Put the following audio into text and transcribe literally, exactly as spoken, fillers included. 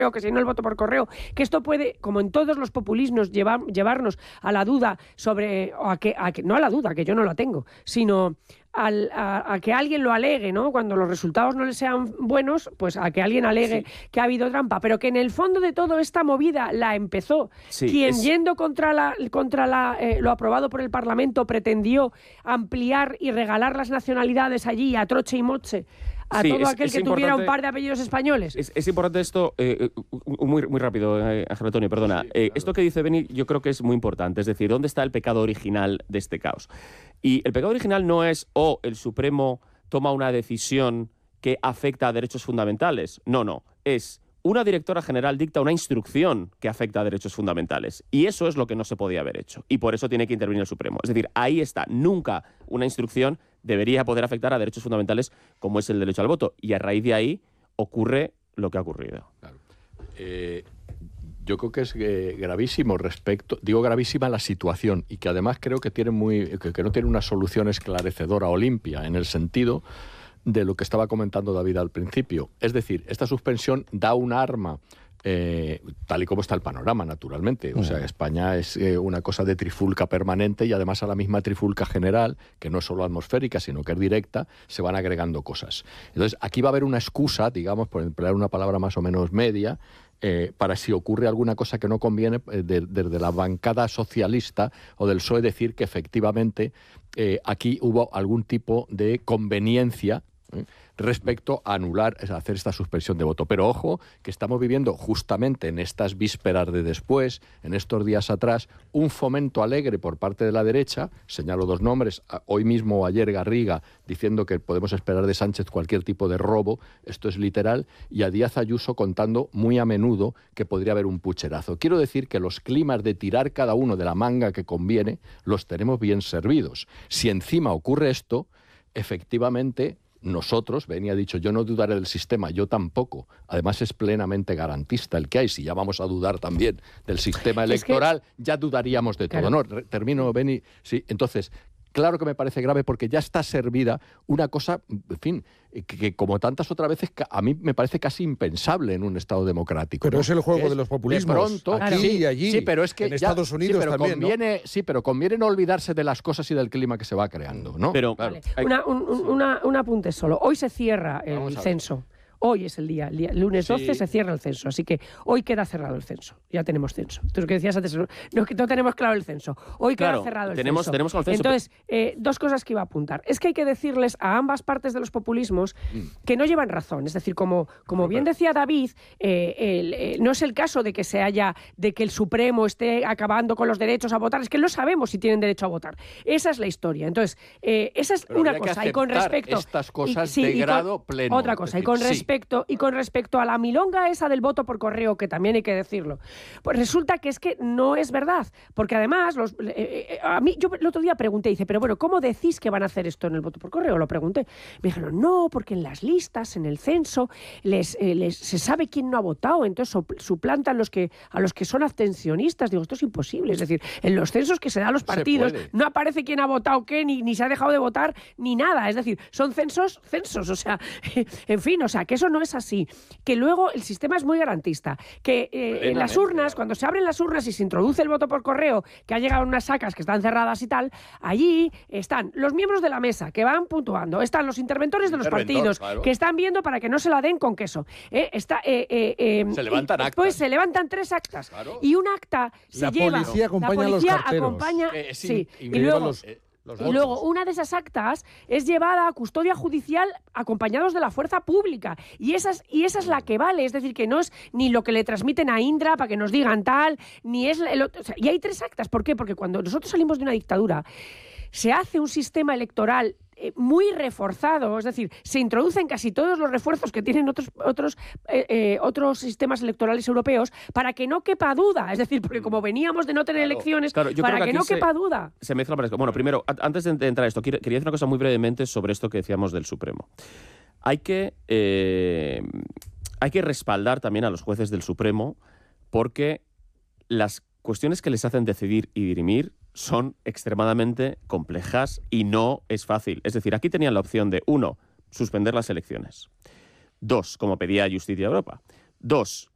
que si no el voto por correo, que esto puede, como en todos los populismos, llevar, llevarnos a la duda sobre, o a que, a que, no a la duda, que yo no la tengo, sino al, a, a que alguien lo alegue, ¿no? Cuando los resultados no le sean buenos, pues a que alguien alegue sí. que ha habido trampa, pero que en el fondo de todo esta movida la empezó sí, quien es... yendo contra, la, contra la, eh, lo aprobado por el Parlamento pretendió ampliar y regalar las nacionalidades allí a troche y moche a sí, todo es, aquel es que tuviera un par de apellidos españoles. Es, es importante esto, eh, muy, muy rápido, eh, Ángel Antonio, perdona. Sí, claro. eh, esto que dice Beni yo creo que es muy importante, es decir, ¿dónde está el pecado original de este caos? Y el pecado original no es, o oh, el Supremo toma una decisión que afecta a derechos fundamentales. No, no, es una directora general dicta una instrucción que afecta a derechos fundamentales. Y eso es lo que no se podía haber hecho. Y por eso tiene que intervenir el Supremo. Es decir, ahí está, nunca una instrucción debería poder afectar a derechos fundamentales como es el derecho al voto. Y a raíz de ahí ocurre lo que ha ocurrido. Claro. Eh, yo creo que es eh, gravísimo respecto, digo gravísima la situación y que además creo que, tiene muy, que, que no tiene una solución esclarecedora o limpia en el sentido de lo que estaba comentando David al principio. Es decir, esta suspensión da un arma Eh, tal y como está el panorama, naturalmente. O sea, España es eh, una cosa de trifulca permanente y además a la misma trifulca general, que no es solo atmosférica, sino que es directa, se van agregando cosas. Entonces, aquí va a haber una excusa, digamos, por emplear una palabra más o menos media, eh, para si ocurre alguna cosa que no conviene, eh, desde de, de la bancada socialista o del P S O E decir que efectivamente eh, aquí hubo algún tipo de conveniencia ¿eh? respecto a anular, a hacer esta suspensión de voto. Pero ojo, que estamos viviendo justamente en estas vísperas de después, en estos días atrás, un fomento alegre por parte de la derecha, señalo dos nombres, hoy mismo o ayer Garriga, diciendo que podemos esperar de Sánchez cualquier tipo de robo, esto es literal, y a Díaz Ayuso contando muy a menudo que podría haber un pucherazo. Quiero decir que los climas de tirar cada uno de la manga que conviene, los tenemos bien servidos. Si encima ocurre esto, efectivamente nosotros, Beni ha dicho, yo no dudaré del sistema, yo tampoco. Además es plenamente garantista el que hay. Si ya vamos a dudar también del sistema electoral, es que... ya dudaríamos de todo. Claro. No, termino, Beni. Sí, entonces, claro que me parece grave porque ya está servida una cosa, en fin, que, que como tantas otras veces, a mí me parece casi impensable en un Estado democrático. Pero ¿no? es el juego es, de los populismos. De pronto, aquí sí, y allí, sí, pero es que en ya, Estados Unidos sí, pero también, conviene, ¿no? Sí, pero conviene no olvidarse de las cosas y del clima que se va creando, ¿no? Pero, vale. hay... una, un, un, una, un apunte solo. Hoy se cierra el censo. Hoy es el día, el día lunes doce sí. se cierra el censo, así que hoy queda cerrado el censo. Ya tenemos censo. Entonces, lo que decías antes, no, no tenemos claro el censo. Hoy queda claro, cerrado el tenemos, censo. Tenemos el censo. Entonces, eh, dos cosas que iba a apuntar. Es que hay que decirles a ambas partes de los populismos mm. que no llevan razón. Es decir, como, como bien decía David, eh, el, eh, no es el caso de que se haya, de que el Supremo esté acabando con los derechos a votar. Es que no sabemos si tienen derecho a votar. Esa es la historia. Entonces, eh, esa es Pero una cosa. Y con respecto estas cosas y, sí, de y grado con, pleno. Otra cosa. Decir, y con sí. respecto y con respecto Respecto a la milonga esa del voto por correo, que también hay que decirlo, pues resulta que es que no es verdad, porque además, los, eh, a mí, yo el otro día pregunté, dice, pero bueno, ¿cómo decís que van a hacer esto en el voto por correo? Lo pregunté. Me dijeron, no, porque en las listas, en el censo, les, eh, les, se sabe quién no ha votado, entonces suplantan los que, a los que son abstencionistas. Digo, esto es imposible, es decir, en los censos que se dan a los partidos no aparece quién ha votado qué, ni, ni se ha dejado de votar, ni nada, es decir, son censos, censos, o sea, en fin, o sea, que eso no es así. Que luego el sistema es muy garantista, que eh, en las urnas, cuando se abren las urnas y se introduce el voto por correo, que ha llegado en unas sacas que están cerradas y tal, allí están los miembros de la mesa que van puntuando, están los interventores de los Interventor, partidos claro. que están viendo para que no se la den con queso. Eh, está, eh, eh, eh, se levantan actas. Pues se levantan tres actas. Claro. Y un acta se la lleva... Policía acompaña la policía a los carteros. acompaña... Eh, sí, sí. y, Y luego... Los, los Y luego, una de esas actas es llevada a custodia judicial acompañados de la fuerza pública. Y esa es, y esa es la que vale. Es decir, que no es ni lo que le transmiten a Indra para que nos digan tal, ni es... El otro, o sea, y hay tres actas. ¿Por qué? Porque cuando nosotros salimos de una dictadura, se hace un sistema electoral muy reforzado, es decir, se introducen casi todos los refuerzos que tienen otros otros eh, eh, otros sistemas electorales europeos para que no quepa duda, es decir, porque como veníamos de no tener claro, elecciones, claro, para que, que no se, quepa duda. Se mezcla para esto. Bueno, primero, a, antes de entrar a esto, quería decir una cosa muy brevemente sobre esto que decíamos del Supremo. Hay que, eh, hay que respaldar también a los jueces del Supremo porque las cuestiones que les hacen decidir y dirimir son extremadamente complejas y no es fácil. Es decir, aquí tenían la opción de, uno, suspender las elecciones. Dos, como pedía Justicia Europa. Dos,